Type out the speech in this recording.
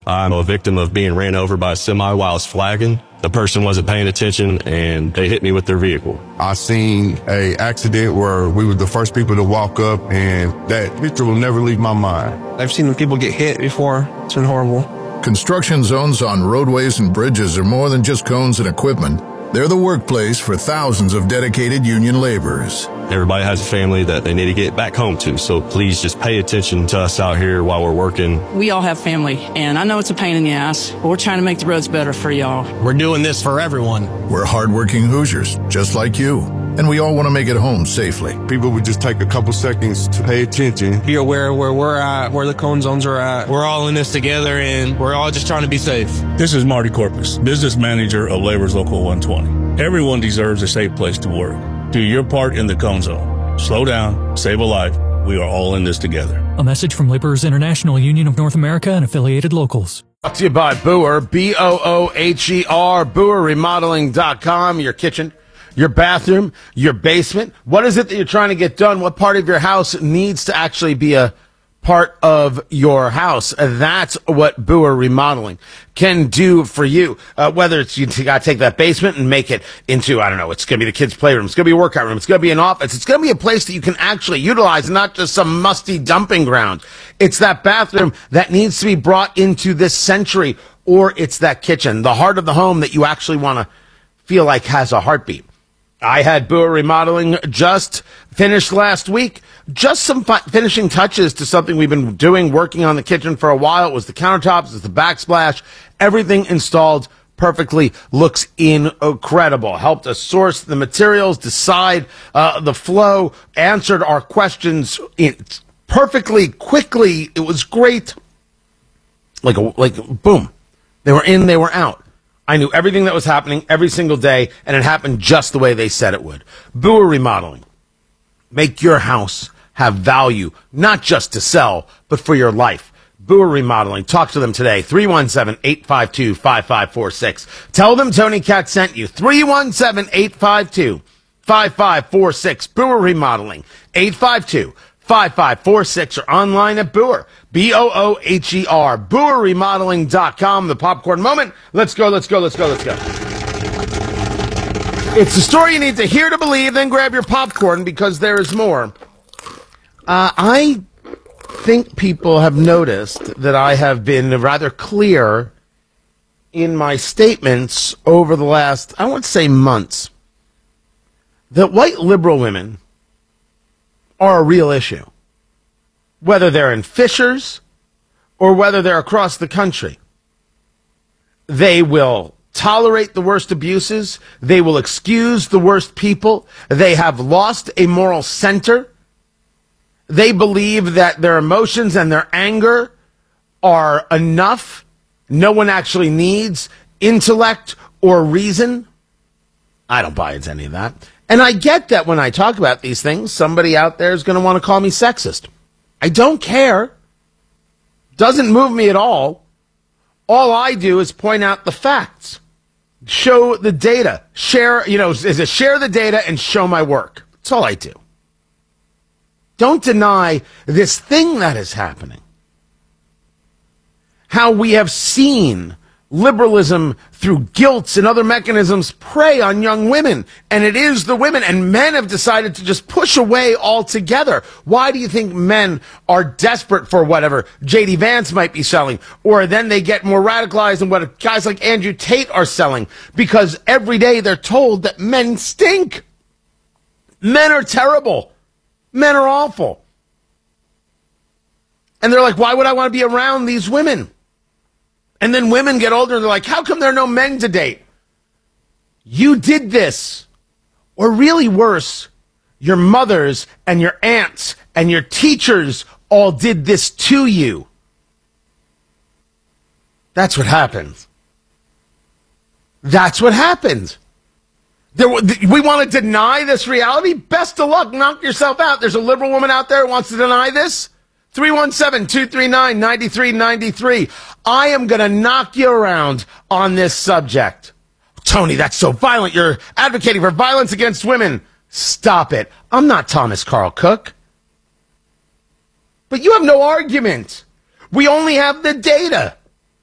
I'm a victim of being ran over by a semi while I was flagging. The person wasn't paying attention and they hit me with their vehicle. I seen a accident where we were the first people to walk up, and that picture will never leave my mind. I've seen people get hit before. It's been horrible. Construction zones on roadways and bridges are more than just cones and equipment. They're the workplace for thousands of dedicated union laborers. Everybody has a family that they need to get back home to, so please just pay attention to us out here while we're working. We all have family, and I know it's a pain in the ass, but we're trying to make the roads better for y'all. We're doing this for everyone. We're hardworking Hoosiers, just like you, and we all want to make it home safely. People would just take a couple seconds to pay attention. Be aware where we're at, where the cone zones are at. We're all in this together, and we're all just trying to be safe. This is Marty Corpus, business manager of Labor's Local 120. Everyone deserves a safe place to work. Do your part in the cone zone. Slow down, save a life. We are all in this together. A message from Laborers International Union of North America and affiliated locals. Brought to you by Booher, B-O-O-H-E-R, BooherRemodeling.com. Your kitchen, your bathroom, your basement. What is it that you're trying to get done? What part of your house needs to actually be a part of your house? That's what Booher Remodeling can do for you. Whether it's you got to take that basement and make it into, I don't know, it's going to be the kids' playroom, it's going to be a workout room, it's going to be an office, it's going to be a place that you can actually utilize, not just some musty dumping ground. It's that bathroom that needs to be brought into this century, or it's that kitchen, the heart of the home that you actually want to feel like has a heartbeat. I had Booher Remodeling just finished last week. Just some finishing touches to something we've been doing, working on the kitchen for a while. It was the countertops, it's the backsplash. Everything installed perfectly, looks incredible. Helped us source the materials, decide the flow, answered our questions perfectly, quickly. It was great. Like boom. They were in, they were out. I knew everything that was happening every single day, and it happened just the way they said it would. Booher Remodeling. Make your house have value, not just to sell, but for your life. Booher Remodeling. Talk to them today. 317-852-5546. Tell them Tony Katz sent you. 317-852-5546. Booher Remodeling. 852-5546 or online at Booher. B-O-O-H-E-R. BooherRemodeling.com. The popcorn moment. Let's go. It's the story you need to hear to believe, then grab your popcorn because there is more. I think people have noticed that I have been rather clear in my statements over the last, I won't say months, that white liberal women are a real issue. Whether they're in Fishers or whether they're across the country. They will tolerate the worst abuses. They will excuse the worst people. They have lost a moral center. They believe that their emotions and their anger are enough. No one actually needs intellect or reason. I don't buy into any of that. And I get that when I talk about these things, somebody out there is going to want to call me sexist. I don't care. Doesn't move me at all. All I do is point out the facts. Show the data. Share the data and show my work. That's all I do. Don't deny this thing that is happening. How we have seen liberalism through guilt and other mechanisms prey on young women. And it is the women, and men have decided to just push away altogether. Why do you think men are desperate for whatever J.D. Vance might be selling? Or then they get more radicalized in what guys like Andrew Tate are selling? Because every day they're told that men stink. Men are terrible. Men are awful. And they're like, why would I want to be around these women? And then women get older and they're like, how come there are no men to date? You did this. Or really worse, your mothers and your aunts and your teachers all did this to you. That's what happens. That's what happened. We want to deny this reality? Best of luck. Knock yourself out. There's a liberal woman out there who wants to deny this. 317-239-9393. I am going to knock you around on this subject. Tony, that's so violent. You're advocating for violence against women. Stop it. I'm not Thomas Carl Cook. But you have no argument. We only have the data.